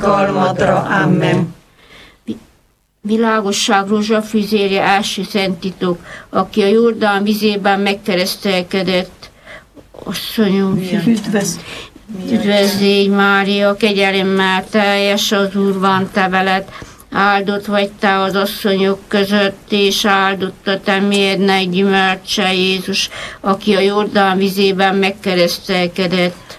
karmadra. Amen. Világosság rózsafüzérje, első szent titok, aki a Jordán vizében megkeresztelkedett. Asszonyunk, üdvözlégy Mária, kegyelemmel teljes, az Úr van te veled, áldott vagy te az asszonyok között, és áldott a te mérnek gyümölcse Jézus, aki a Jordán vizében megkeresztelkedett.